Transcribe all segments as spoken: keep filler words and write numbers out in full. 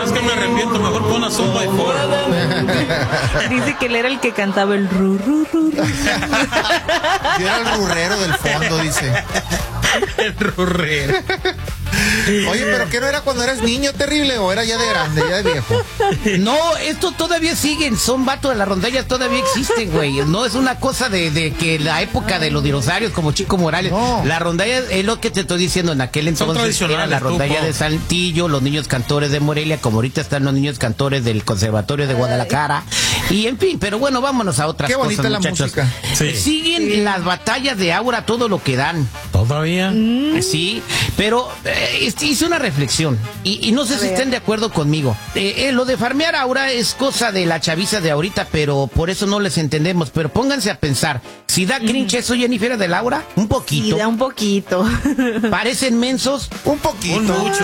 ¿Sabes que me arrepiento? Mejor pon a Son by Four. Dice que él era el que cantaba el ru, ru, ru, ru. Yo era el rurrero del fondo, dice. El rurrero. Oye, pero ¿qué no era cuando eras niño terrible o era ya de grande, ya de viejo? No, esto todavía siguen, son vatos de la rondalla, todavía existen, güey. No es una cosa de, de que la época de los dinosaurios como Chico Morales. No. La rondalla es lo que te estoy diciendo, en aquel entonces era la rondalla tú, de Saltillo, los niños cantores de Morelia, como ahorita están los niños cantores del Conservatorio de Guadalajara. Y en fin, pero bueno, vámonos a otras Qué cosas, bonita la muchachos. música. Sí. Siguen Sí. las batallas de Aura todo lo que dan. ¿Todavía? Sí, pero eh, este, hice una reflexión y, y no sé A si ver. estén de acuerdo conmigo. Eh, eh, lo de farmear Aura es cosa de la chaviza de ahorita, pero por eso no les entendemos. Pero pónganse a pensar, si da cringe eso, Jennifer, de Laura, un Y poquito. da un poquito. Parecen mensos, Un poquito. Un mucho.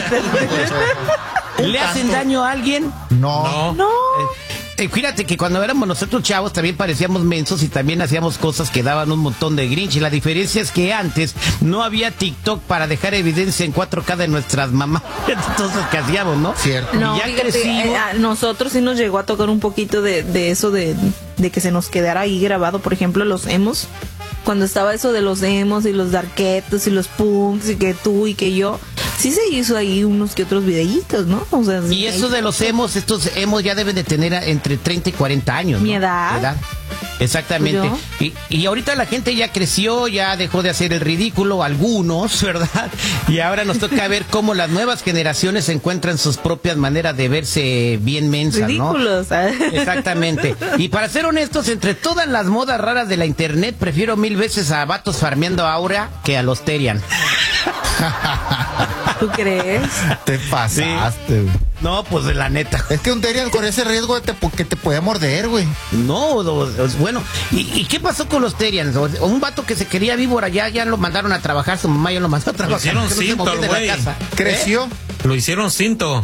le hacen daño a alguien. No. No. No. Eh, fíjate que cuando éramos nosotros chavos también parecíamos mensos y también hacíamos cosas que daban un montón de grinch. Y la diferencia es que antes no había TikTok para dejar evidencia en cuatro K de nuestras mamás. Entonces, ¿qué hacíamos, no? Cierto. No, Y ya fíjate, crecimos. eh, a nosotros sí nos llegó a tocar un poquito de, de eso de, de que se nos quedara ahí grabado, por ejemplo, los emos. Cuando estaba eso de los emos y los darketos y los punks y que tú y que yo, sí se hizo ahí unos que otros videitos, ¿no? O sea, Y eso de los emos, estos emos ya deben de tener entre treinta y cuarenta años, ¿no? Mi edad. Exactamente. Pues Y, y ahorita la gente ya creció, ya dejó de hacer el ridículo, algunos, ¿verdad? Y ahora nos toca ver cómo las nuevas generaciones encuentran sus propias maneras de verse bien mensas, ¿no? ridículos. Exactamente. Y para ser honestos, entre todas las modas raras de la internet, prefiero mil veces a vatos farmeando Aura que a los Terian. ¿Tú crees? Te pasaste, güey. No, pues de la neta. Es que un Terian con ese riesgo de te- que te puede morder, güey. No, do- do- bueno, ¿y, y qué pasó con los Terians? O- Un vato que se quería víbora, ya, ya lo mandaron a trabajar, su mamá ya lo mandó a trabajar. hicieron que no se cinto movía al de la güey. casa. Creció. Lo hicieron cinto.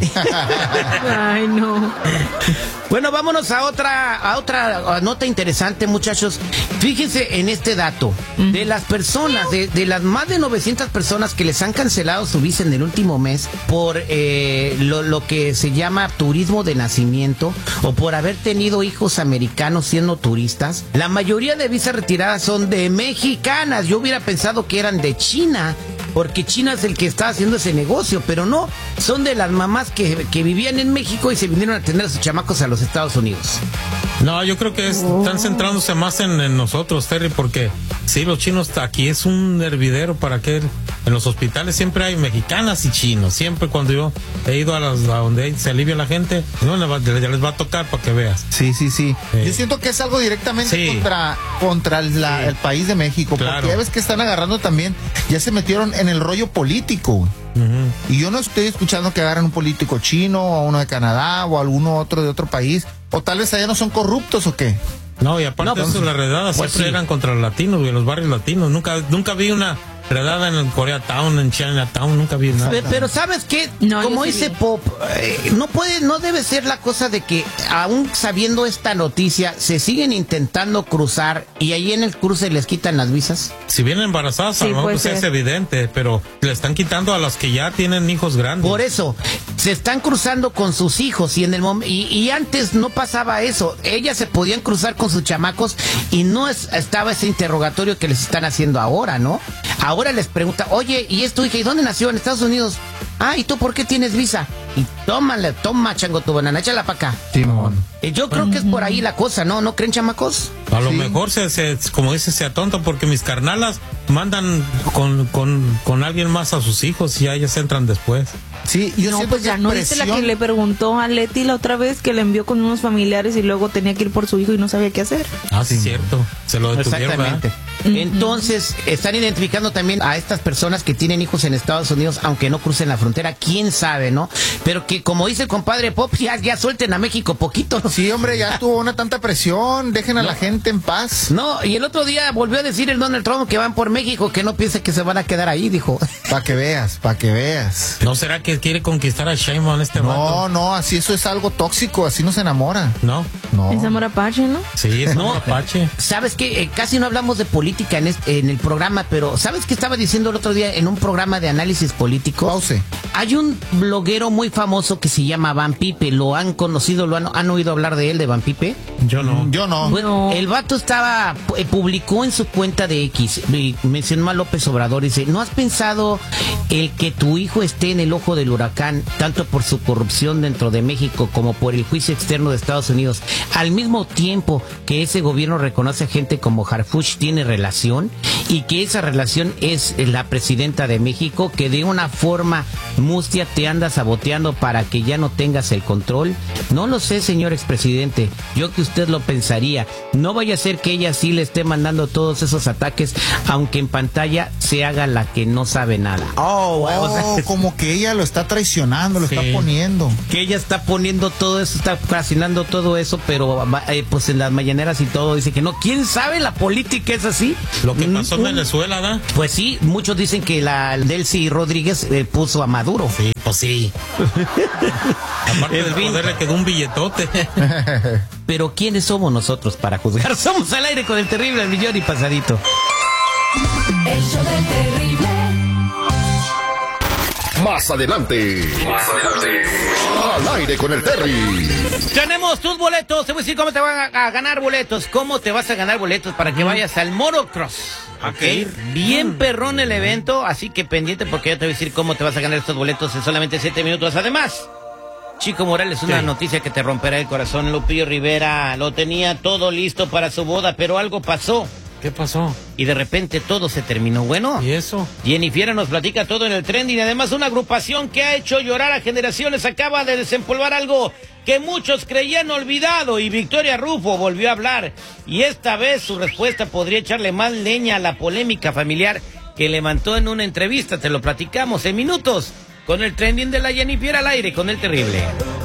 Ay, no. Bueno, vámonos a otra, a otra nota interesante, muchachos. Fíjense en este dato. De las personas, de, de las más de novecientas personas que les han cancelado su visa en el último mes por eh, lo, lo que se llama turismo de nacimiento o por haber tenido hijos americanos siendo turistas, la mayoría de visas retiradas son de mexicanas. Yo hubiera pensado que eran de China, porque China es el que está haciendo ese negocio, pero no, son de las mamás que, que vivían en México y se vinieron a tener a sus chamacos a los Estados Unidos. No, yo creo que es- están centrándose más en, en nosotros, Terry, porque sí, los chinos, aquí es un hervidero para que en los hospitales siempre hay mexicanas y chinos. Siempre cuando yo he ido a, las, a donde se alivia la gente, no, les va- ya les va a tocar para que veas. Sí, sí, sí, Sí. Yo siento que es algo directamente Sí. contra, contra la- Sí. el país de México. Claro. Porque ya ves que están agarrando también, ya se metieron en el rollo político, güey. Ujú. Y yo no estoy escuchando que agarren un político chino o uno de Canadá o alguno otro de otro país. O tal vez allá no son corruptos o qué. No, y aparte No, de pues, eso, las redadas pues siempre sí. eran contra los latinos, güey, los barrios latinos. Nunca, nunca vi una redada en el Koreatown, en Chinatown, nunca vi nada. Pe- Pero ¿sabes qué? No, Como yo sí dice vi. Pop, eh, no puede, no debe ser la cosa de que aún sabiendo esta noticia se siguen intentando cruzar y ahí en el cruce les quitan las visas. Si vienen embarazadas, a Sí, lo mejor puede pues, es ser. evidente, pero le están quitando a las que ya tienen hijos grandes. Por eso, se están cruzando con sus hijos y en el mom- y, y antes no pasaba eso. Ellas se podían cruzar con sus chamacos y no es- estaba ese interrogatorio que les están haciendo ahora, ¿no? Ahora les pregunta, oye, ¿y es tu hija? ¿Y dónde nació? En Estados Unidos. Ah, ¿y tú por qué tienes visa? Y tómale, toma, chango, tu banana, échala para acá. Simón. Eh, Yo creo que es por ahí la cosa, ¿no? ¿No creen, chamacos? A lo Sí. mejor, se, se, como dice, se atonta porque mis carnalas mandan con, con, con alguien más a sus hijos y ya ellas entran después. Sí, yo No, siento pues que ya es no viste la que presión. le preguntó a Leti la otra vez que le envió con unos familiares y luego tenía que ir por su hijo y no sabía qué hacer. Ah, sí, cierto. Se lo detuvieron. Exactamente. ¿verdad? Entonces, están identificando también a estas personas que tienen hijos en Estados Unidos, aunque no crucen la frontera, quién sabe, ¿no? Pero que, como dice el compadre Pop, ya, ya suelten a México poquito, ¿no? Sí, hombre, ya tuvo una tanta presión. Dejen a No. la gente en paz. No, y el otro día volvió a decir el Donald Trump que van por México, que no piense que se van a quedar ahí, dijo. Para que veas, para que veas. ¿No será que quiere conquistar a Sheinbaum este No, vato? no, así eso es algo tóxico, así no se enamora. No. No. Es amor apache, ¿no? Sí, es No. un apache. ¿Sabes qué? Eh, casi no hablamos de política. política en, este, en el programa, pero ¿sabes qué estaba diciendo el otro día en un programa de análisis político? Pause. Hay un bloguero muy famoso que se llama Van Pipe. ¿Lo han conocido? ¿Lo han, han oído hablar de él, de Van Pipe? Yo no. Yo no. Bueno, el vato estaba, eh, publicó en su cuenta de X, y mencionó a López Obrador, y dice, ¿no has pensado el que tu hijo esté en el ojo del huracán, tanto por su corrupción dentro de México como por el juicio externo de Estados Unidos, al mismo tiempo que ese gobierno reconoce a gente como Harfuch tiene relación, y que esa relación es la presidenta de México, que de una forma mustia te anda saboteando para que ya no tengas el control? No lo sé, señor expresidente, yo que usted lo pensaría. No vaya a ser que ella sí le esté mandando todos esos ataques, aunque en pantalla se haga la que no sabe nada. Oh, Oh, o sea, como que ella lo está traicionando, lo Sí. está poniendo. que ella está poniendo todo eso, está fascinando todo eso, pero eh, pues en las mañaneras y todo dice que no. ¿Quién sabe? La política es así. Lo que pasó en Mm, Venezuela, ¿da? Pues sí, muchos dicen que la Delcy Rodríguez eh, puso a Maduro. Sí, pues sí. Aparte En del fin. poder le quedó un billetote. Pero ¿quiénes somos nosotros para juzgar? Somos al aire con el terrible al millón y pasadito. El show del terrible. Más adelante. Más adelante. Al aire con el Terry. Tenemos tus boletos. Te voy a decir cómo te van a, a ganar boletos. ¿Cómo te vas a ganar boletos para que vayas al Motocross? Ok. Bien perrón el evento, así que pendiente porque yo te voy a decir cómo te vas a ganar estos boletos en solamente siete minutos. Además, Chico Morales, una Sí. noticia que te romperá el corazón. Lupillo Rivera lo tenía todo listo para su boda, pero algo pasó ¿Qué pasó? y de repente todo se terminó. Bueno, ¿Y eso? Jenny Fiera nos platica todo en el trending. Además, una agrupación que ha hecho llorar a generaciones acaba de desempolvar algo que muchos creían olvidado, y Victoria Rufo volvió a hablar, y esta vez su respuesta podría echarle más leña a la polémica familiar que levantó en una entrevista. Te lo platicamos en minutos con el trending de la Jenny Fiera al aire con el terrible.